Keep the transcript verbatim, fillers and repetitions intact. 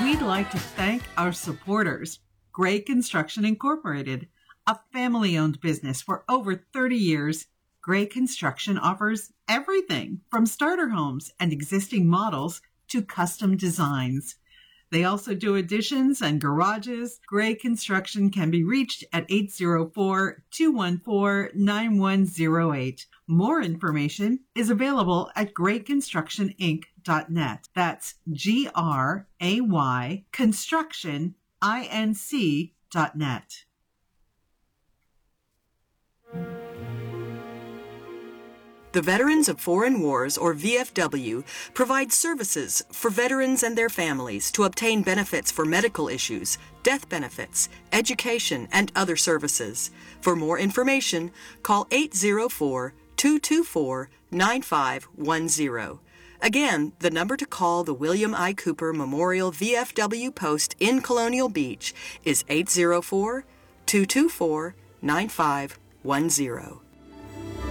We'd like to thank our supporters, Gray Construction Incorporated, a family-owned business for over thirty years. Gray Construction offers everything from starter homes and existing models to custom designs. They also do additions and garages. Gray Construction can be reached at eight zero four, two one four, nine one zero eight. More information is available at gray construction inc dot net. That's G R A Y construction inc dot net. The Veterans of Foreign Wars, or V F W, provides services for veterans and their families to obtain benefits for medical issues, death benefits, education, and other services. For more information, call eight zero four, two two four, nine five one zero. Again, the number to call the William I. Cooper Memorial V F W Post in Colonial Beach is eight zero four, two two four, nine five one zero.